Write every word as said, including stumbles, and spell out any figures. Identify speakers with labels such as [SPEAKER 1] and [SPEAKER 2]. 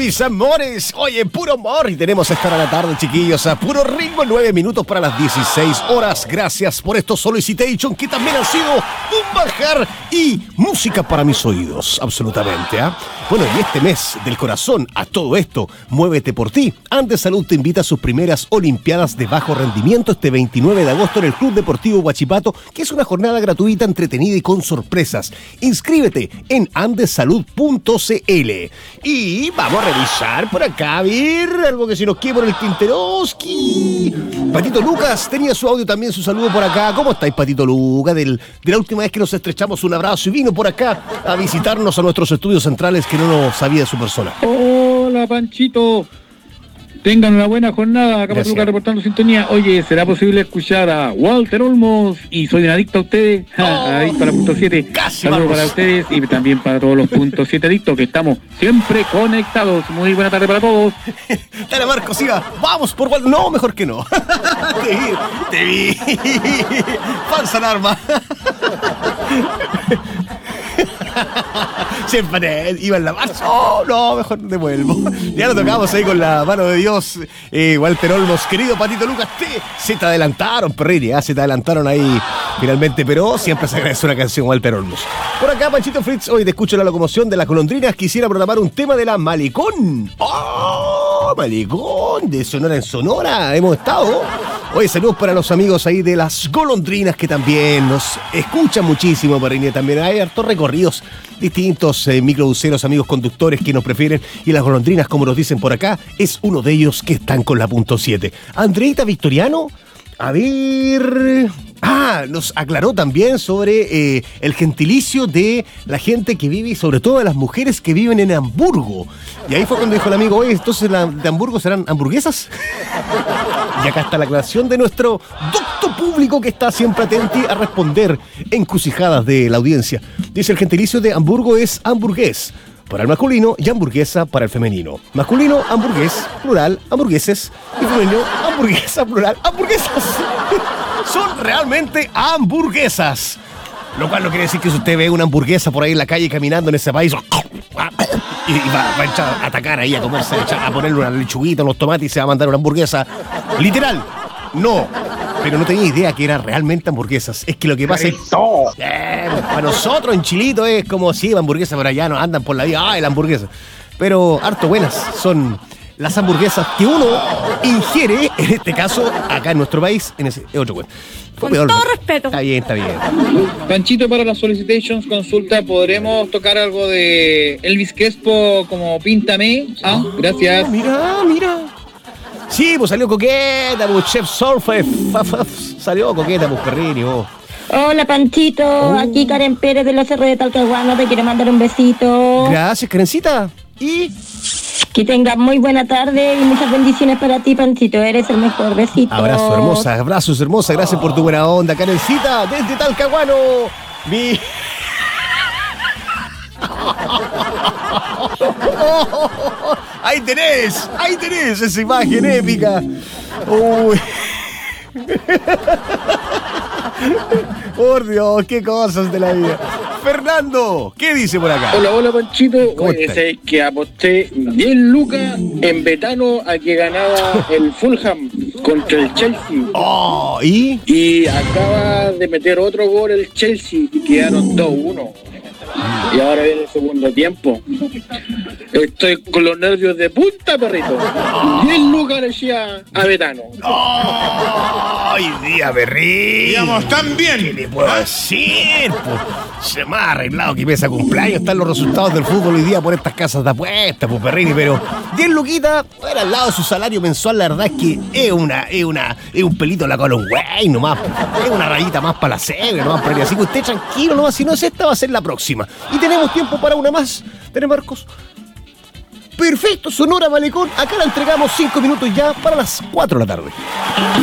[SPEAKER 1] mis amores. Oye, puro amor. Y tenemos esta hora de la tarde, chiquillos, a puro ritmo, nueve minutos para las dieciséis horas. Gracias por estos Solicitation, que también han sido un manjar y música para mis oídos, absolutamente. ¿eh? Bueno, y este mes del corazón a todo esto, Muévete por ti. Andes Salud te invita a sus primeras Olimpiadas de bajo rendimiento este veintinueve de agosto en el Club Deportivo Huachipato, que es una jornada gratuita, entretenida y con sorpresas. Inscríbete en andesalud punto c l. Y vamos a revisar por acá, a ver, algo que se nos quede por el Tinteroski. Patito Lucas tenía su audio también, su saludo por acá. ¿Cómo estáis, Patito Lucas? Del, de la última vez que nos estrechamos un abrazo y vino por acá a visitarnos a nuestros estudios centrales, que no nos sabía de su persona.
[SPEAKER 2] Hola, Panchito. Tengan una buena jornada. Acá Patito Lucas reportando sintonía. Oye, ¿será posible escuchar a Walter Olmos? Y soy un adicto a ustedes. Oh, adicto a la punto siete. Saludos para ustedes y también para todos los punto siete adictos, que estamos siempre conectados. Muy buena tarde para todos.
[SPEAKER 1] Dale, Marcos, siga. Vamos por Walter. No, mejor que no. Te vi. Te vi. Falsa alarma. Siempre iba en la marcha. Oh, no, mejor devuelvo. Ya lo tocamos ahí con la mano de Dios. Eh, Walter Olmos, querido Patito Lucas, te, se te adelantaron, Perrini, ¿eh? Se te adelantaron ahí finalmente, pero siempre se agradece una canción, Walter Olmos. Por acá, Panchito Fritz, hoy te escucho la locomoción de las golondrinas. Quisiera programar un tema de la Malecón. ¡Oh! Malecón, de Sonora en Sonora. Hemos estado. Oye, saludos para los amigos ahí de las golondrinas, que también nos escuchan muchísimo, Perrini. También hay hartos recorridos, distintos eh, microbuseros, amigos conductores que nos prefieren, y las golondrinas, como nos dicen por acá, es uno de ellos que están con la punto siete. Andreita Victoriano, a ver... Ah, nos aclaró también sobre eh, el gentilicio de la gente que vive, y sobre todo de las mujeres que viven en Hamburgo. Y ahí fue cuando dijo el amigo, oye, entonces la, de Hamburgo serán hamburguesas. Y acá está la aclaración de nuestro docto público, que está siempre atento a responder encrucijadas de la audiencia. Dice, el gentilicio de Hamburgo es hamburgués para el masculino y hamburguesa para el femenino. Masculino, hamburgués, plural, hamburgueses, y femenino, hamburguesa, plural, hamburguesas. Son realmente hamburguesas. Lo cual no quiere decir que si usted ve una hamburguesa por ahí en la calle caminando en ese país y va, va a, echar, a atacar ahí, a comerse, a ponerle una lechuguita, unos tomates y se va a mandar una hamburguesa. Literal, no. Pero no tenía idea que eran realmente hamburguesas. Es que lo que pasa es... Eh, para nosotros en Chilito es como si sí, hamburguesas, pero allá no andan por la vida. ¡Ay, la hamburguesa! Pero harto buenas son las hamburguesas que uno ingiere, en este caso, acá en nuestro país, en ese otro cuento.
[SPEAKER 3] Con todo de... respeto.
[SPEAKER 1] Está bien, está bien.
[SPEAKER 2] Panchito, para las solicitations, consulta, ¿podremos tocar algo de Elvis Crespo como Píntame? Ah, gracias.
[SPEAKER 1] Oh, mira, mira. Sí, pues salió coqueta, pues Chef Solfe, salió coqueta, pues Perrini, oh.
[SPEAKER 3] Hola, Panchito, oh. Aquí Karen Pérez de los Cerros de Talcahuano, te quiero mandar un besito.
[SPEAKER 1] Gracias, Karencita. Y...
[SPEAKER 3] que tengas muy buena tarde y muchas bendiciones para ti, Panchito, eres el mejor, besito.
[SPEAKER 1] Abrazo, hermosa, abrazos, hermosa, gracias por tu buena onda, Karencita, desde Talcahuano. Mi... Oh, ahí tenés, ahí tenés esa imagen épica. Uy. Por Dios, qué cosas de la vida. Fernando, ¿qué dice por acá?
[SPEAKER 2] Hola, hola, Panchito. Oye, sé que aposté diez lucas en Betano a que ganaba el Fulham contra el Chelsea.
[SPEAKER 1] Oh, ¿y?
[SPEAKER 2] Y acaba de meter otro gol el Chelsea y quedaron dos uno. Y ahora viene el segundo tiempo. Estoy con los nervios de punta, perrito. diez lucas le decía a Betano.
[SPEAKER 1] ¡Ay, día, perrito!
[SPEAKER 4] Digamos, tan bien.
[SPEAKER 1] ¿Qué le puedo decir? Pues, se me ha arreglado que pesa cumpleaños. Están los resultados del fútbol hoy día por estas casas de apuestas, pues, perrini. Pero diez luquitas, era al lado de su salario mensual. La verdad es que es una, es una, es un pelito en la cola, un güey nomás. Es una rayita más para la cebra, nomás, perrini. Así que usted tranquilo nomás, si no es esta, va a ser la próxima. Y tenemos tiempo para una más. ¿Tenemos, Marcos? Perfecto, Sonora Malecón. Acá la entregamos cinco minutos ya para las cuatro de la tarde.